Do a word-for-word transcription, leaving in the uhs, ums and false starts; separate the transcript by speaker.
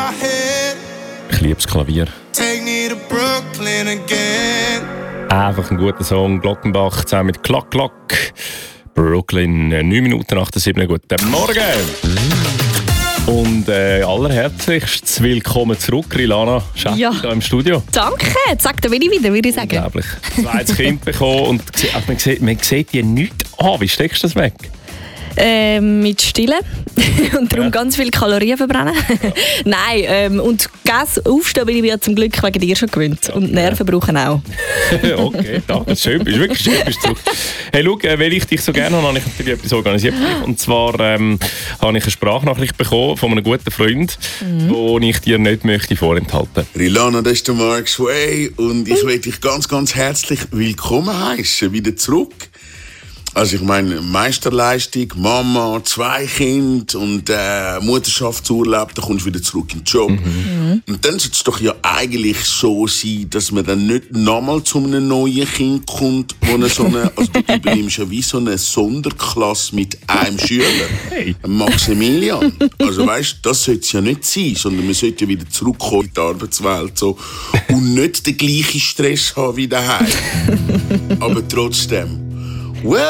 Speaker 1: Ich liebe das Klavier. Einfach ein guter Song. Glockenbach zusammen mit Klack Klack. Brooklyn, neun Minuten nach der sieben. Guten Morgen! Und äh, allerherzlichst willkommen zurück, Rilana Schäfer,
Speaker 2: ja.
Speaker 1: hier im Studio.
Speaker 2: Danke, sag, da bin ich wieder, würde ich sagen.
Speaker 1: Unglaublich. Zweites Kind bekommen und also man, sieht, man sieht dir nichts an. Wie steckst du das weg?
Speaker 2: Ähm, mit Stillen und darum ja. ganz viele Kalorien verbrennen. Nein, ähm, und Gas aufstehen bin ich mir zum Glück wegen dir schon gewöhnt. Und Nerven brauchen auch.
Speaker 1: Okay, danke, schön, bist wirklich schön, bist du. Hey, schau, weil ich dich so gerne habe, habe ich natürlich etwas organisiert für dich. Und zwar ähm, habe ich eine Sprachnachricht bekommen von einem guten Freund, mhm. die ich dir nicht möchte vorenthalten.
Speaker 3: Rilana, das ist der Mark Sway und ich möchte dich ganz, ganz herzlich willkommen heißen, wieder zurück. Also ich meine, Meisterleistung, Mama, zwei Kinder und äh, Mutterschaftsurlaub, dann kommst du wieder zurück in den Job. Mhm. Und dann sollte es doch ja eigentlich so sein, dass man dann nicht nochmal zu einem neuen Kind kommt, wo eine so eine, also du übernimmst ja wie so eine Sonderklasse mit einem Schüler, hey. Maximilian. Also weißt, das sollte es ja nicht sein, sondern man sollte ja wieder zurückkommen in die Arbeitswelt so, und nicht den gleichen Stress haben wie daheim. Aber trotzdem, well,